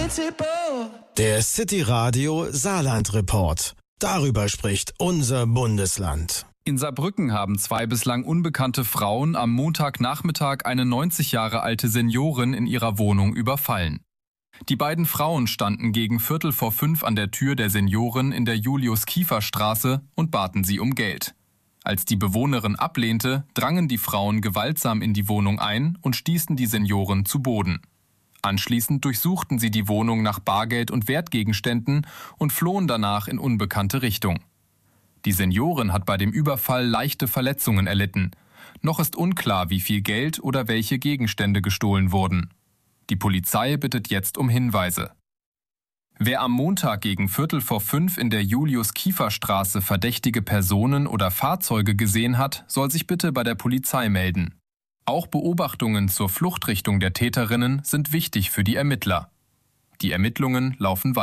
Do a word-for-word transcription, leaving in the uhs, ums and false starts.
Der City Radio Saarland Report. Darüber spricht unser Bundesland. In Saarbrücken haben zwei bislang unbekannte Frauen am Montagnachmittag eine neunzig Jahre alte Seniorin in ihrer Wohnung überfallen. Die beiden Frauen standen gegen Viertel vor fünf an der Tür der Seniorin in der Julius-Kiefer-Straße und baten sie um Geld. Als die Bewohnerin ablehnte, drangen die Frauen gewaltsam in die Wohnung ein und stießen die Seniorin zu Boden. Anschließend durchsuchten sie die Wohnung nach Bargeld und Wertgegenständen und flohen danach in unbekannte Richtung. Die Seniorin hat bei dem Überfall leichte Verletzungen erlitten. Noch ist unklar, wie viel Geld oder welche Gegenstände gestohlen wurden. Die Polizei bittet jetzt um Hinweise. Wer am Montag gegen Viertel vor fünf in der Julius-Kiefer-Straße verdächtige Personen oder Fahrzeuge gesehen hat, soll sich bitte bei der Polizei melden. Auch Beobachtungen zur Fluchtrichtung der Täterinnen sind wichtig für die Ermittler. Die Ermittlungen laufen weiter.